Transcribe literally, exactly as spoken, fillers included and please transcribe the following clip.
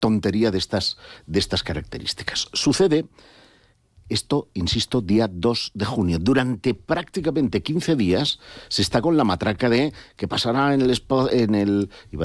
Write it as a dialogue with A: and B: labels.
A: tontería de estas, de estas características. Sucede esto, insisto, día dos de junio. Durante prácticamente quince días se está con la matraca de que pasará en el... En el